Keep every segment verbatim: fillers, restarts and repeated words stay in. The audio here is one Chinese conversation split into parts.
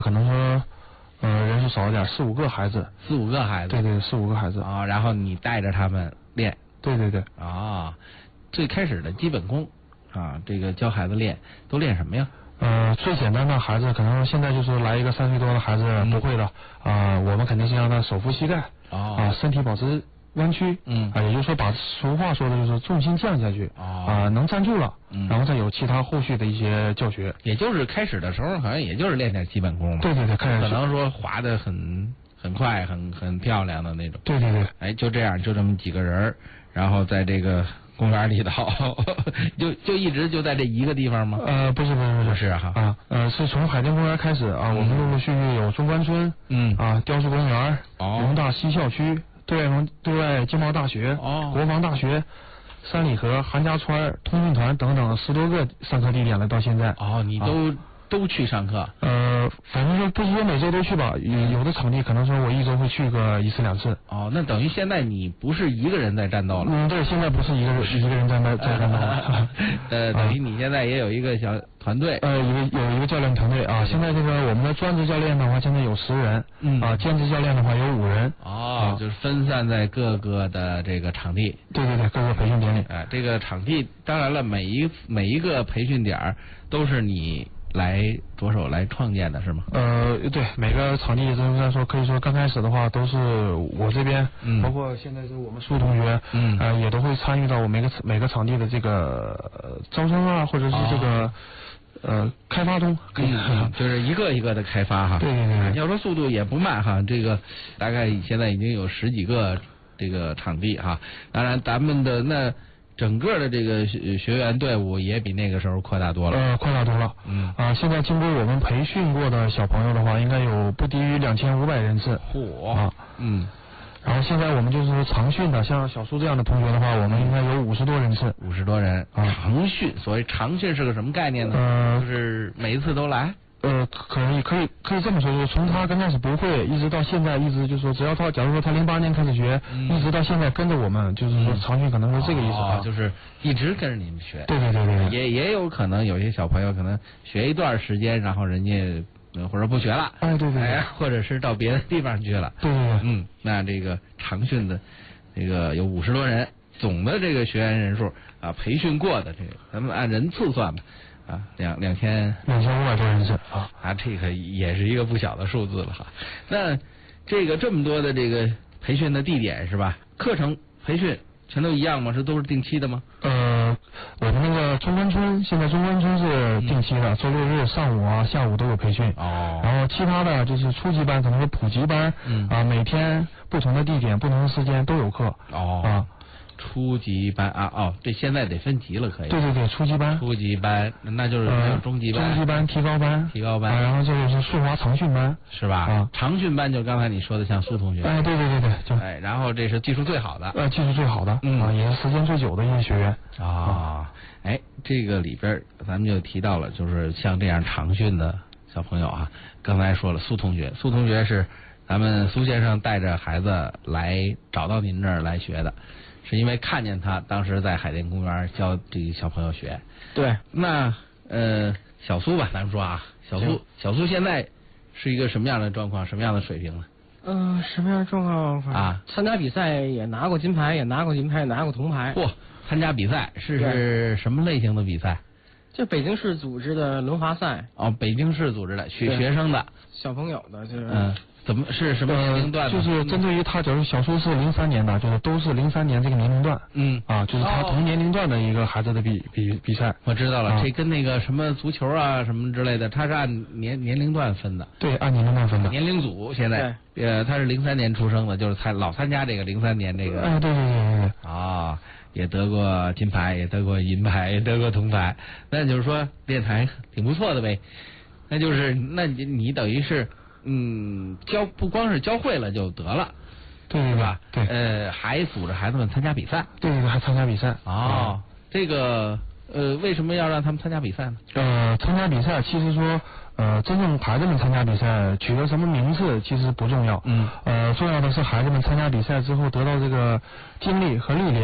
可能说，呃，人数少一点，四五个孩子， 四五个孩子， 对对，四五个孩子啊、哦，然后你带着他们练， 对对对， 啊、哦，最开始的基本功啊，这个教孩子练都练什么呀？ 呃，最简单的孩子，可能现在就是来一个三岁多的孩子不会的，啊、嗯呃，我们肯定是让他手扶膝盖，啊、 哦呃，身体保持弯曲， 嗯， 啊、呃，也就是说把俗话说的就是重心降下去， 哦， 啊、呃，能站住了， 嗯， 然后再有其他后续的一些教学， 也就是开始的时候好像也就是练点基本功嘛， 对对对，开始可能说滑得很很快，很很漂亮的那种， 对对对， 哎，就这样，就这么几个人，然后在这个公园里头，就就一直就在这一个地方吗？ 呃，不是不是不是， 不是哈， 啊，呃，是从海淀公园开始啊，嗯、我们陆陆续续有中关村， 嗯， 啊，雕塑公园， 哦， 农大西校区，对外对外经贸大学， 哦， 国防大学。三里河、韩家川、通讯团等等十多个上课地点了，到现在。 哦，你都、啊、都去上课？ 呃，反正说不是说每周都去吧，有有的场地可能说我一周会去个一次两次。 哦，那等于现在你不是一个人在战斗了？ 嗯，对，现在不是一个人一个人在在在战斗了。 呃，等于你现在也有一个小团队。 呃，一个有一个教练团队啊，现在这个我们的专职教练的话，现在有十人， 嗯啊，兼职教练的话有五人。 哦，啊、就是分散在各个的这个场地。 对对对，各个培训点里。 哎、呃，这个场地当然了，每一每一个培训点都是你来着手来创建的是吗？ 呃，对，每个场地就是来说，可以说刚开始的话都是我这边， 嗯， 包括现在是我们苏同学， 嗯， 呃，也都会参与到我每个每个场地的这个、呃、招生啊，或者是这个。哦呃，开发中可以、 嗯，就是一个一个的开发哈。 对对对， 要说速度也不慢哈，这个大概现在已经有十几个这个场地哈。当然，咱们的那整个的这个学员队伍也比那个时候扩大多了。 呃，扩大多了。 嗯啊、呃，现在经过我们培训过的小朋友的话，应该有不低于两千五百人次。 嚯！ 啊， 嗯。 然后现在我们就是长训的，像小苏这样的同学的话，我们应该有五十多人次。 五十多人啊， 长训，所谓长训是个什么概念呢？ 呃， 就是每一次都来。 呃，可以可以可以这么说，就是从他刚开始不会，一直到现在，一直就是说，只要他，假如说他零八年开始学， 嗯、 一直到现在跟着我们，就是说长训可能是这个意思啊、 哦，就是一直跟着你们学。 对对对对。 也也有可能有些小朋友可能学一段时间，然后人家。或者不学了， 哎，对对对， 哎，或者是到别的地方去了， 对对对， 嗯，那这个长训的这个有五十多人，总的这个学员人数啊，培训过的这个，咱们按人次算吧，啊，两两千两千五百多人次啊， 啊，这个也是一个不小的数字了哈。那这个这么多的这个培训的地点是吧？课程培训全都一样吗？是都是定期的吗？ 呃，我们那个中关村现在中关村是定期的，周六日上午啊、下午都有培训。 哦。 然后其他的就是初级班，可能是普及班， 嗯啊，每天不同的地点、不同的时间都有课。 哦。 啊。 初级班啊，哦，这现在得分级了，可以。 对对对，初级班。 初级班，那就是没有中级班。 呃、中级班、提高班。 提高班。 啊、然后这个是速滑长训班， 是吧？ 啊， 长训班就刚才你说的，像苏同学。 哎，对对对对，就。 哎，然后这是技术最好的。 呃，技术最好的， 嗯， 啊，也是时间最久的一些学员。 啊、哦，哎，这个里边咱们就提到了，就是像这样长训的小朋友啊，刚才说了苏同学，苏同学是咱们苏先生带着孩子来找到您这儿来学的。是因为看见他当时在海淀公园教这个小朋友学。 对， 那呃小苏吧，咱们说啊，小苏小苏现在是一个什么样的状况，什么样的水平呢？ 嗯、呃，什么样的状况啊？ 参加比赛也拿过金牌，也拿过银牌，也拿过铜牌。 嚯，参加比赛是是什么类型的比赛？ 就北京市组织的轮滑赛。 哦，北京市组织的，学学生的， 小朋友的，就是嗯。怎么是什么年龄段、 呃？就是针对于他，假如小苏是零三年的，就是都是零三年这个年龄段。 嗯啊，就是他同年龄段的一个孩子的比比比赛。 我知道了、 啊， 这跟那个什么足球啊什么之类的，他是按年年龄段分的。 对，按年龄段分的。 年龄组现在，呃，他是零三年出生的，就是参老参加这个零三年这个。 哎，对对对对对。 啊、哦，也得过金牌，也得过银牌，也得过铜牌，那就是说练还挺不错的呗。那就是那你你等于是。嗯，教不光是教会了就得了， 对是吧？ 对， 呃，还组织孩子们参加比赛， 对对对，还参加比赛。 哦，这个呃，为什么要让他们参加比赛呢？ 呃，参加比赛其实说，呃，真正孩子们参加比赛取得什么名次其实不重要， 嗯， 呃，重要的是孩子们参加比赛之后得到这个经历和历练。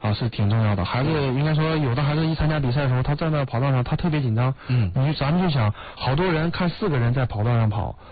啊，是挺重要的。孩子应该说，有的孩子一参加比赛的时候，他站在跑道上，他特别紧张。 嗯， 你咱们就想，好多人看四个人在跑道上跑，